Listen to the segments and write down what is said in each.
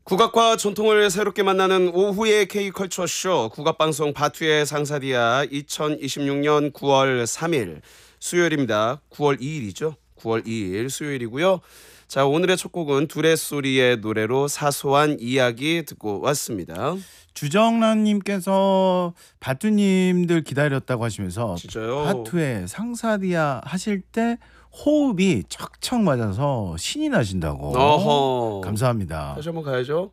국악과 전통을 새롭게 만나는 오후의 K컬처쇼 국악방송 바투의 상사디아 2026년 9월 3일 수요일입니다. 9월 2일이죠. 9월 2일 수요일이고요. 자, 오늘의 첫 곡은 두레소리의 노래로 사소한 이야기 듣고 왔습니다. 주정란님께서 바투님들 기다렸다고 하시면서 진짜요? 바투의 상사디아 하실 때 호흡이 척척 맞아서 신이 나신다고. 어허. 감사합니다. 다시 한번 가야죠.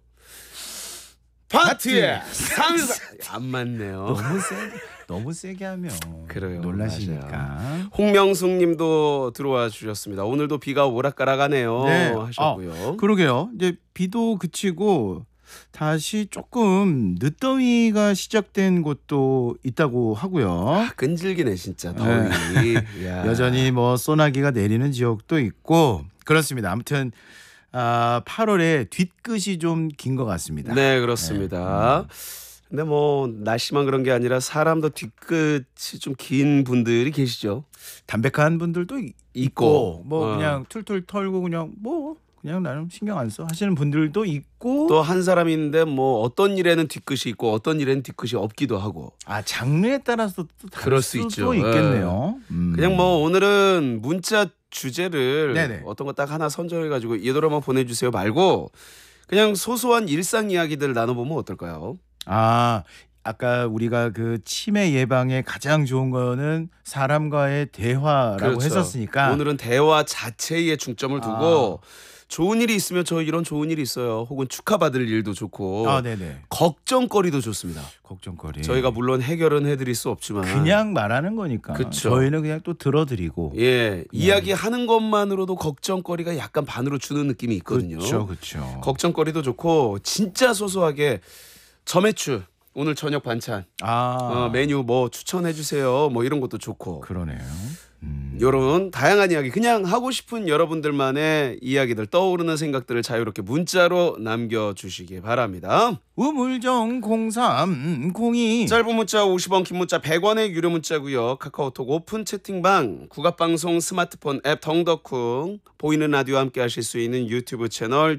바투의 상사. 안 맞네요. 너무 세게 하면 그래요, 놀라시니까. 맞아요. 홍명숙님도 들어와 주셨습니다. 오늘도 비가 오락가락하네요. 네. 하셨고요. 그러게요. 이제 비도 그치고 다시 조금 늦더위가 시작된 곳도 있다고 하고요. 끈질기네 진짜 더위. 야. 여전히 뭐 소나기가 내리는 지역도 있고 그렇습니다. 아무튼 8월에 뒤끝이 좀 긴 것 같습니다. 네, 그렇습니다. 근데 뭐 날씨만 그런 게 아니라 사람도 뒤끝이 좀 긴 분들이 계시죠. 담백한 분들도 있고, 있고 뭐 그냥 툴툴 털고 그냥 나름 신경 안 써 하시는 분들도 있고 또 한 사람이 있는데 뭐 어떤 일에는 뒤끝이 있고 어떤 일에는 뒤끝이 없기도 하고. 장르에 따라서 또 다를 그럴 수 수도 있죠. 있겠네요. 그냥 뭐 오늘은 문자 주제를 네네. 어떤 거 딱 하나 선정해 가지고 이 노래만 보내주세요 말고 그냥 소소한 일상 이야기들을 나눠보면 어떨까요? 아까 우리가 그 치매 예방에 가장 좋은 거는 사람과의 대화라고 그렇죠. 했었으니까 오늘은 대화 자체에 중점을 두고 좋은 일이 있으면 저 이런 좋은 일이 있어요. 혹은 축하받을 일도 좋고 네네. 걱정거리도 좋습니다. 걱정거리. 저희가 물론 해결은 해드릴 수 없지만 그냥 말하는 거니까 그쵸. 저희는 그냥 또 들어드리고 이야기하는 것만으로도 걱정거리가 약간 반으로 주는 느낌이 있거든요. 그렇죠. 걱정거리도 좋고 진짜 소소하게 점액추 오늘 저녁 반찬 메뉴 뭐 추천해 주세요 뭐 이런 것도 좋고 그러네요. 이런 다양한 이야기 그냥 하고 싶은 여러분들만의 이야기들 떠오르는 생각들을 자유롭게 문자로 남겨주시기 바랍니다. 우물정 0302 짧은 문자 50원 긴 문자 100원의 유료 문자고요. 카카오톡 오픈 채팅방 국악방송 스마트폰 앱 덩덕쿵 보이는 라디오 함께 하실 수 있는 유튜브 채널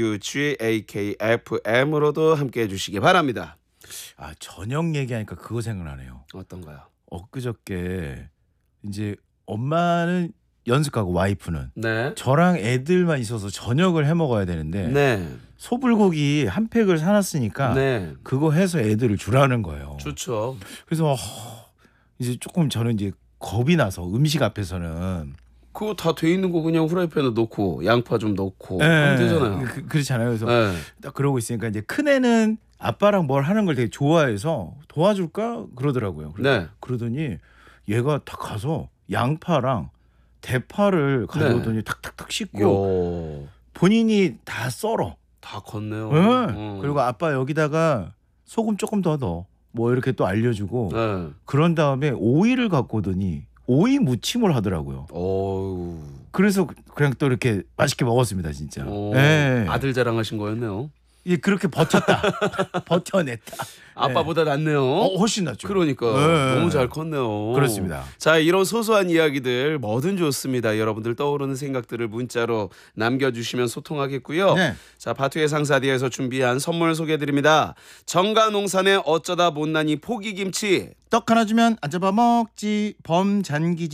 GUGAKFM으로도 함께 해주시기 바랍니다. 저녁 얘기하니까 그거 생각나네요. 어떤가요? 엊그저께 이제 엄마는 연습 가고 와이프는 네. 저랑 애들만 있어서 저녁을 해 먹어야 되는데 네. 소불고기 한 팩을 사놨으니까 네. 그거 해서 애들을 주라는 거예요. 좋죠. 그래서 이제 조금 저는 이제 겁이 나서 음식 앞에서는 그거 다 돼 있는 거 그냥 후라이팬에 넣고 양파 좀 넣고 하면 되잖아요. 그렇잖아요. 그래서 딱 그러고 있으니까 이제 큰애는 아빠랑 뭘 하는 걸 되게 좋아해서 도와줄까 그러더라고요. 그러더니 얘가 딱 가서 양파랑 대파를 가져오더니 탁탁탁 씻고 본인이 다 썰어. 다 컸네요. 그리고 아빠 여기다가 소금 조금 더 넣어. 뭐 이렇게 또 알려주고 그런 다음에 오이를 갖고 오더니 오이 무침을 하더라고요. 그래서 그냥 또 이렇게 맛있게 먹었습니다, 진짜. 아들 자랑하신 거였네요. 그렇게 버텼다. 버텨냈다. 아빠보다 낫네요. 훨씬 낫죠. 그러니까 너무 잘 컸네요. 그렇습니다. 자, 이런 소소한 이야기들 뭐든 좋습니다. 여러분들 떠오르는 생각들을 문자로 남겨주시면 소통하겠고요. 자, 바투의 상사디에서 준비한 선물 소개해드립니다. 정가농산의 어쩌다 못난이 포기김치 떡 하나 주면 앉아봐 먹지 범잔기지